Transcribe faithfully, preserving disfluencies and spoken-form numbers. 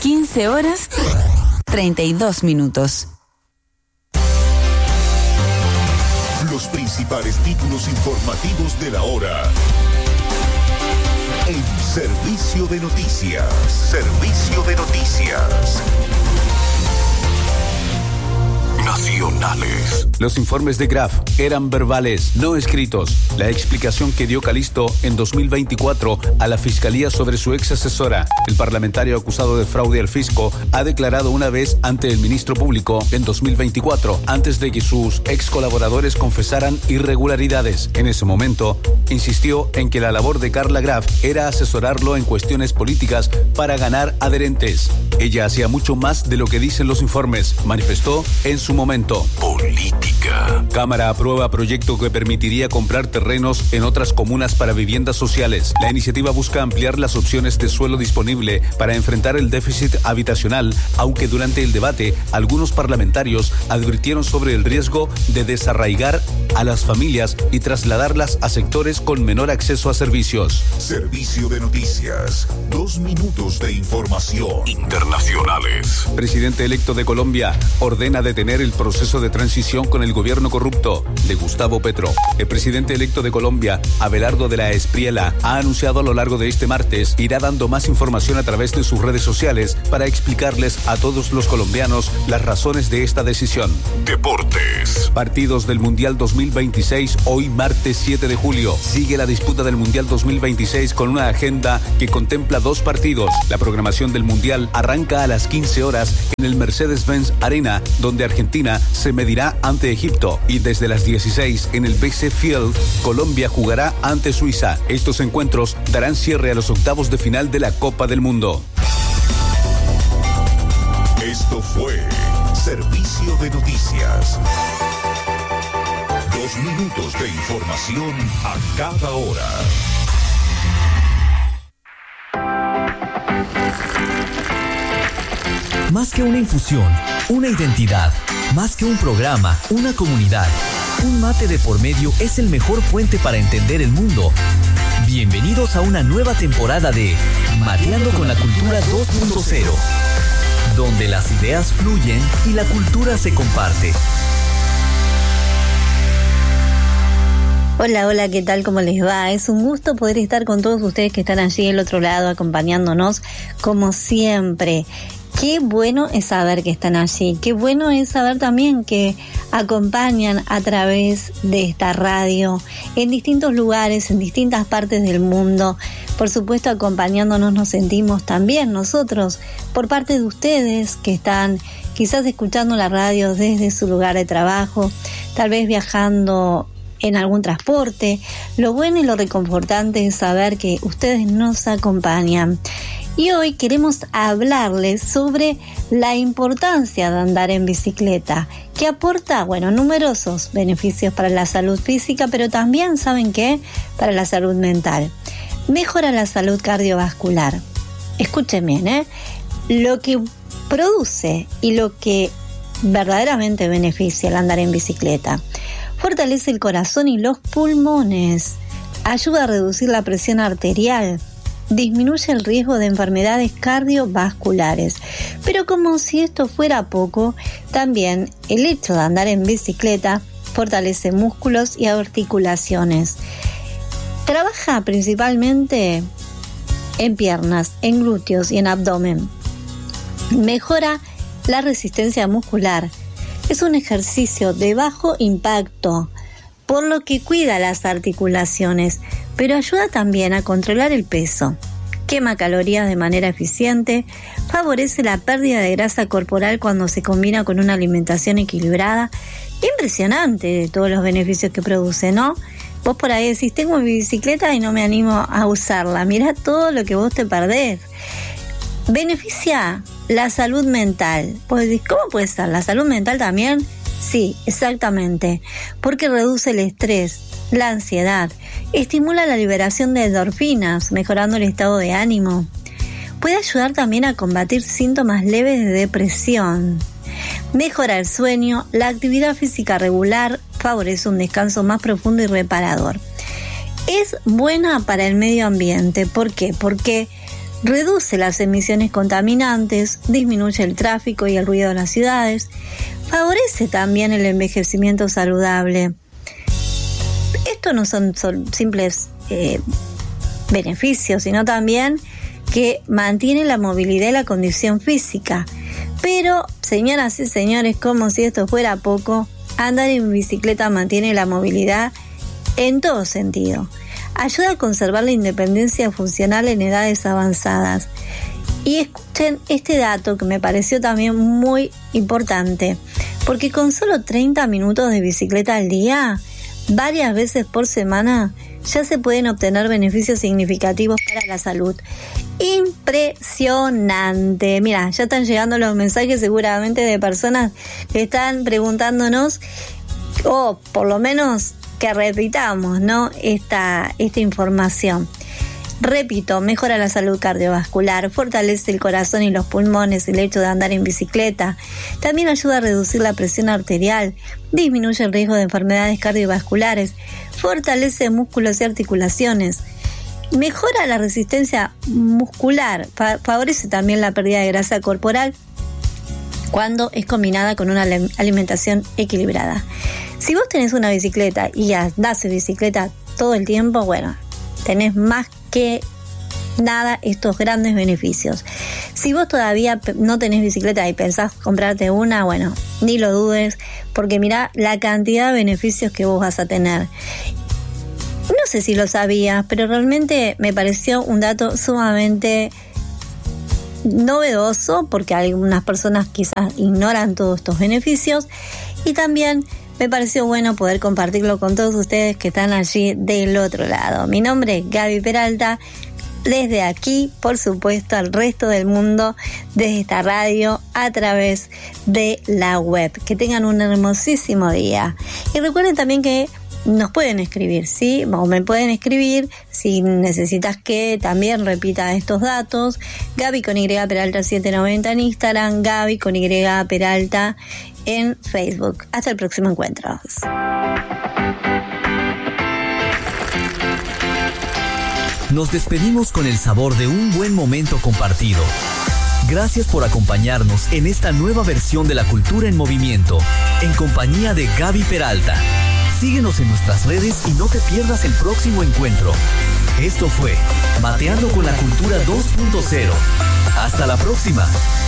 quince horas, treinta y dos minutos. Los principales títulos informativos de la hora. En Servicio de Noticias. Servicio de Noticias. Nacionales. Los informes de Graf eran verbales, no escritos. La explicación que dio Calisto en dos mil veinticuatro a la Fiscalía sobre su ex asesora, el parlamentario acusado de fraude al fisco, ha declarado una vez ante el ministro público en dos mil veinticuatro, antes de que sus ex colaboradores confesaran irregularidades. En ese momento, insistió en que la labor de Carla Graf era asesorarlo en cuestiones políticas para ganar adherentes. Ella hacía mucho más de lo que dicen los informes, manifestó en su momento. Política. Cámara aprueba proyecto que permitiría comprar terrenos en otras comunas para viviendas sociales. La iniciativa busca ampliar las opciones de suelo disponible para enfrentar el déficit habitacional, aunque durante el debate algunos parlamentarios advirtieron sobre el riesgo de desarraigar a las familias y trasladarlas a sectores con menor acceso a servicios. Servicio de Noticias. Dos minutos de información. Internacionales. Presidente electo de Colombia ordena detener el proceso de transición con el gobierno corrupto de Gustavo Petro. El presidente electo de Colombia, Abelardo de la Espriella, ha anunciado a lo largo de este martes irá dando más información a través de sus redes sociales para explicarles a todos los colombianos las razones de esta decisión. Deportes. Partidos del Mundial dos mil veintiséis, hoy martes siete de julio. Sigue la disputa del Mundial dos mil veintiséis con una agenda que contempla dos partidos. La programación del Mundial arranca a las quince horas en el Mercedes-Benz Arena, donde Argentina se medirá ante Egipto, y desde las dieciséis en el B C Field, Colombia jugará ante Suiza. Estos encuentros darán cierre a los octavos de final de la Copa del Mundo. Esto fue Servicio de Noticias. Dos minutos de información a cada hora. Más que una infusión, una identidad. Más que un programa, una comunidad. Un mate de por medio es el mejor puente para entender el mundo. Bienvenidos a una nueva temporada de Mateando con la Cultura dos punto cero, donde las ideas fluyen y la cultura se comparte. Hola, hola, ¿qué tal? ¿Cómo les va? Es un gusto poder estar con todos ustedes que están allí del otro lado acompañándonos como siempre. Qué bueno es saber que están allí, qué bueno es saber también que acompañan a través de esta radio en distintos lugares, en distintas partes del mundo. Por supuesto, acompañándonos nos sentimos también nosotros por parte de ustedes que están quizás escuchando la radio desde su lugar de trabajo, tal vez viajando en algún transporte. Lo bueno y lo reconfortante es saber que ustedes nos acompañan. Y hoy queremos hablarles sobre la importancia de andar en bicicleta, que aporta, bueno, numerosos beneficios para la salud física, pero también, ¿saben qué? Para la salud mental. Mejora la salud cardiovascular. Escuchen bien, ¿eh? Lo que produce y lo que verdaderamente beneficia el andar en bicicleta. Fortalece el corazón y los pulmones. Ayuda a reducir la presión arterial. Disminuye el riesgo de enfermedades cardiovasculares. Pero como si esto fuera poco, también el hecho de andar en bicicleta fortalece músculos y articulaciones. Trabaja principalmente en piernas, en glúteos y en abdomen. Mejora la resistencia muscular. Es un ejercicio de bajo impacto, por lo que cuida las articulaciones, pero ayuda también a controlar el peso. Quema calorías de manera eficiente, favorece la pérdida de grasa corporal cuando se combina con una alimentación equilibrada. Impresionante todos los beneficios que produce, ¿no? Vos por ahí decís, tengo mi bicicleta y no me animo a usarla. Mirá todo lo que vos te perdés. Beneficia la salud mental. Vos decís, ¿cómo puede ser? ¿La salud mental también? Sí, exactamente, porque reduce el estrés, la ansiedad, estimula la liberación de endorfinas, mejorando el estado de ánimo. Puede ayudar también a combatir síntomas leves de depresión. Mejora el sueño, la actividad física regular, favorece un descanso más profundo y reparador. Es buena para el medio ambiente. ¿Por qué? Porque reduce las emisiones contaminantes, disminuye el tráfico y el ruido en las ciudades, favorece también el envejecimiento saludable. Esto no son, son simples eh, beneficios, sino también que mantiene la movilidad y la condición física. Pero, señoras y señores, como si esto fuera poco, andar en bicicleta mantiene la movilidad en todo sentido. Ayuda a conservar la independencia funcional en edades avanzadas. Y escuchen este dato que me pareció también muy importante, porque con solo treinta minutos de bicicleta al día, varias veces por semana, ya se pueden obtener beneficios significativos para la salud. Impresionante. Mira, ya están llegando los mensajes seguramente de personas que están preguntándonos, o por lo menos que repitamos, ¿no? Esta, esta información. Repito, mejora la salud cardiovascular, fortalece el corazón y los pulmones el hecho de andar en bicicleta. También ayuda a reducir la presión arterial, disminuye el riesgo de enfermedades cardiovasculares, fortalece músculos y articulaciones, mejora la resistencia muscular, fa- favorece también la pérdida de grasa corporal cuando es combinada con una alimentación equilibrada. Si vos tenés una bicicleta y andás en bicicleta todo el tiempo, bueno, tenés más que nada estos grandes beneficios. Si vos todavía no tenés bicicleta y pensás comprarte una, bueno, ni lo dudes, porque mirá la cantidad de beneficios que vos vas a tener. No sé si lo sabías, pero realmente me pareció un dato sumamente novedoso, porque algunas personas quizás ignoran todos estos beneficios, y también me pareció bueno poder compartirlo con todos ustedes que están allí del otro lado. Mi nombre es Gaby Peralta, desde aquí, por supuesto, al resto del mundo, desde esta radio, a través de la web. Que tengan un hermosísimo día. Y recuerden también que nos pueden escribir, ¿sí? O me pueden escribir si necesitas que también repita estos datos. Gaby con Y Peralta setecientos noventa en Instagram, Gaby con Y Peralta en Facebook. Hasta el próximo encuentro. Nos despedimos con el sabor de un buen momento compartido. Gracias por acompañarnos en esta nueva versión de La Cultura en Movimiento, en compañía de Gaby Peralta. Síguenos en nuestras redes y no te pierdas el próximo encuentro. Esto fue Mateando con la Cultura dos punto cero. Hasta la próxima.